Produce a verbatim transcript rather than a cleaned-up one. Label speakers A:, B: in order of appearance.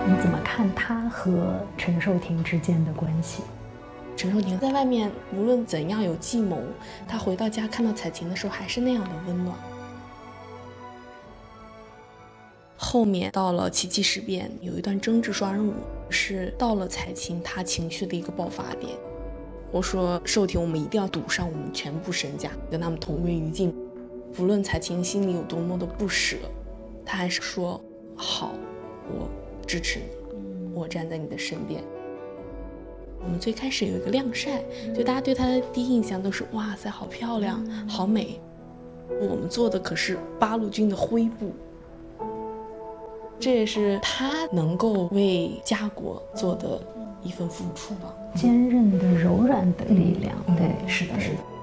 A: 你怎么看他和陈寿廷之间的关系？
B: 陈寿廷在外面无论怎样有计谋，他回到家看到彩琴的时候还是那样的温暖。后面到了七七事变，有一段争执双人舞，是到了彩琴她情绪的一个爆发点。我说寿廷，我们一定要赌上我们全部身家，跟他们同归于尽。不论彩琴心里有多么的不舍，他还是说好，我支持你，我站在你的身边。我们最开始有一个晾晒，就大家对她的第一印象都是哇塞，好漂亮，好美。我们做的可是八路军的徽布，这也是她能够为家国做的一份付出吧。
A: 坚韧的、柔软的力量，
B: 嗯、
A: 对，
B: 是的，是的。